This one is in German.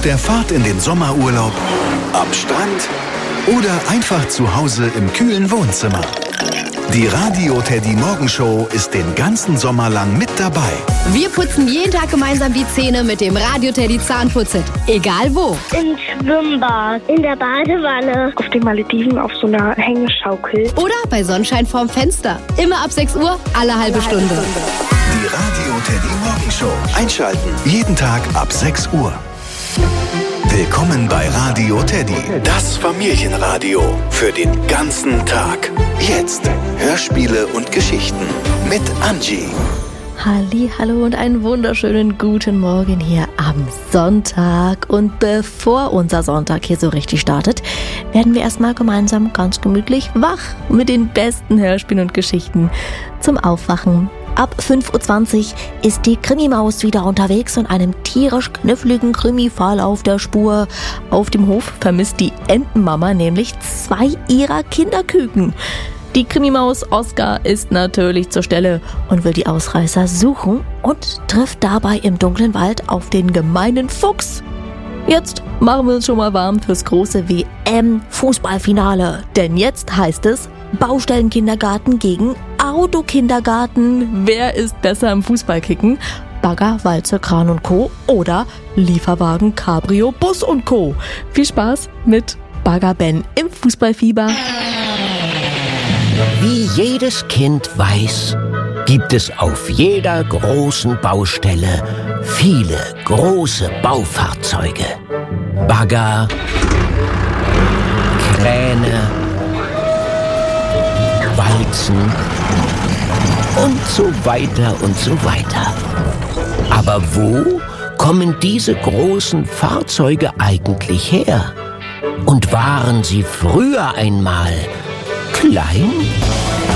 der Fahrt in den Sommerurlaub, am Strand oder einfach zu Hause im kühlen Wohnzimmer. Die Radio Teddy Morgenshow ist den ganzen Sommer lang mit dabei. Wir putzen jeden Tag gemeinsam die Zähne mit dem Radio Teddy Zahnputzet. Egal wo. Im Schwimmbad, in der Badewanne, auf den Malediven auf so einer Hängeschaukel. Oder bei Sonnenschein vorm Fenster. Immer ab 6 Uhr, alle halbe Stunde. Die Radio Teddy Morgenshow. Einschalten. Jeden Tag ab 6 Uhr. Willkommen bei Radio Teddy, das Familienradio für den ganzen Tag. Jetzt Hörspiele und Geschichten mit Angie. Hallo und einen wunderschönen guten Morgen hier am Sonntag. Und bevor unser Sonntag hier so richtig startet, werden wir erstmal gemeinsam ganz gemütlich wach mit den besten Hörspielen und Geschichten zum Aufwachen. Ab 5:20 Uhr ist die Krimi-Maus wieder unterwegs und einem tierisch kniffligen Krimi-Fall auf der Spur. Auf dem Hof vermisst die Entenmama nämlich 2 ihrer Kinderküken. Die Krimi-Maus Oskar ist natürlich zur Stelle und will die Ausreißer suchen und trifft dabei im dunklen Wald auf den gemeinen Fuchs. Jetzt machen wir uns schon mal warm fürs große WM-Fußballfinale, denn jetzt heißt es Baustellenkindergarten gegen Autokindergarten. Wer ist besser im Fußballkicken? Bagger, Walze, Kran und Co. oder Lieferwagen, Cabrio, Bus und Co. Viel Spaß mit Bagger Ben im Fußballfieber. Wie jedes Kind weiß, gibt es auf jeder großen Baustelle viele große Baufahrzeuge. Bagger, Kräne, Walzen und so weiter und so weiter. Aber wo kommen diese großen Fahrzeuge eigentlich her? Und waren sie früher einmal klein?